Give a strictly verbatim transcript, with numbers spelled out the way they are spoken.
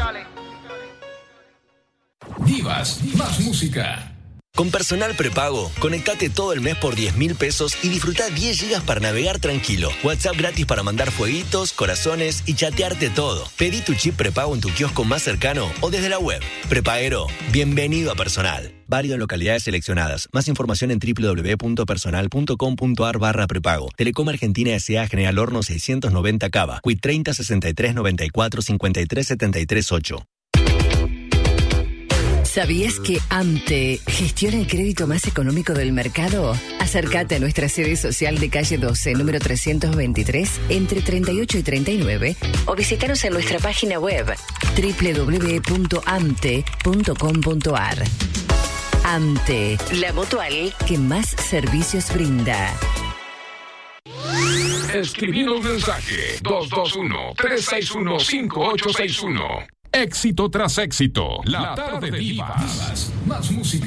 Divas, más música. Con Personal Prepago, conectate todo el mes por diez mil pesos y disfruta diez gigas para navegar tranquilo. WhatsApp gratis para mandar fueguitos, corazones y chatearte todo. Pedí tu chip prepago en tu kiosco más cercano o desde la web. Prepaguero, bienvenido a Personal. Válido en localidades seleccionadas. Más información en doble u doble u doble u punto personal punto com punto a r barra prepago. Telecom Argentina S A General Horno seiscientos noventa Cava. Quit treinta sesenta y tres noventa y cuatro cincuenta y tres setenta y tres ocho. ¿Sabías que AMTE gestiona el crédito más económico del mercado? Acércate a nuestra sede social de calle doce, número trescientos veintitrés, entre treinta y ocho y treinta y nueve, o visítanos en nuestra página web doble u doble u doble u punto amte punto com punto a r. AMTE, la mutual que más servicios brinda. Escribir un mensaje dos dos uno, tres seis uno, cinco ocho seis uno. Éxito tras éxito. La, La tarde, tarde Divas. Divas. Más música.